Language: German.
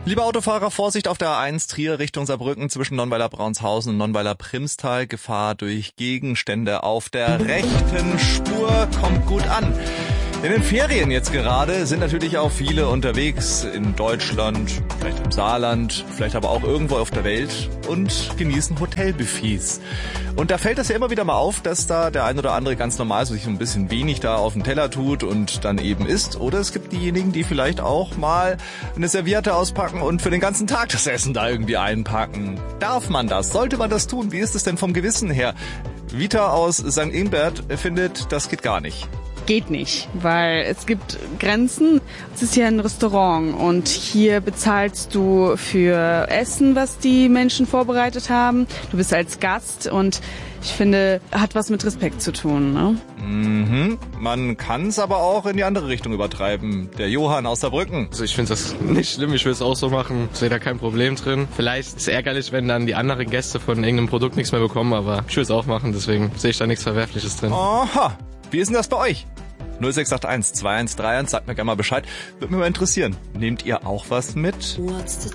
Liebe Autofahrer, Vorsicht auf der A1 Trier Richtung Saarbrücken zwischen Nonnweiler Braunsthausen und Nonnweiler Primstal. Gefahr durch Gegenstände auf der rechten Spur kommt gut an. In den Ferien jetzt gerade sind natürlich auch viele unterwegs in Deutschland, vielleicht im Saarland, vielleicht aber auch irgendwo auf der Welt und genießen Hotelbuffets. Und da fällt es ja immer wieder mal auf, dass da der ein oder andere ganz normal so sich so ein bisschen wenig da auf den Teller tut und dann eben isst. Oder es gibt diejenigen, die vielleicht auch mal eine Serviette auspacken und für den ganzen Tag das Essen da irgendwie einpacken. Darf man das? Sollte man das tun? Wie ist es denn vom Gewissen her? Vita aus St. Ingbert findet, das geht gar nicht. Geht nicht, weil es gibt Grenzen. Es ist hier ein Restaurant und hier bezahlst du für Essen, was die Menschen vorbereitet haben. Du bist als Gast und ich finde, hat was mit Respekt zu tun, ne? Mhm. Man kann es aber auch in die andere Richtung übertreiben. Der Johann aus Saarbrücken. Also ich finde das nicht schlimm, ich will es auch so machen. Ich sehe da kein Problem drin. Vielleicht ist es ärgerlich, wenn dann die anderen Gäste von irgendeinem Produkt nichts mehr bekommen, aber ich will es auch machen, deswegen sehe ich da nichts Verwerfliches drin. Aha, wie ist denn das bei euch? 0681 2131, sagt mir gerne mal Bescheid. Würde mich mal interessieren. Nehmt ihr auch was mit? What's the